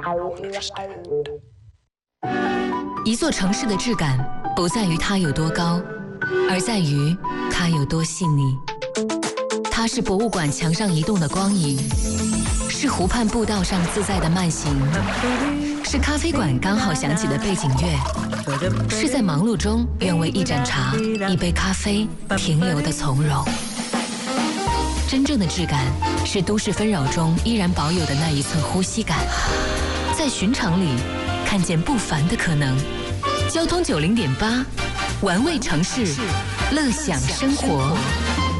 一座城市的质感不在于它有多高，而在于它有多细腻。它是博物馆墙上移动的光影，是湖畔步道上自在的慢行，是咖啡馆刚好响起的背景乐，是在忙碌中愿为一盏茶、一杯咖啡停留的从容。真正的质感是都市纷扰中依然保有的那一寸呼吸感，在寻常里看见不凡的可能。交通90.8，玩味城市，乐享生活。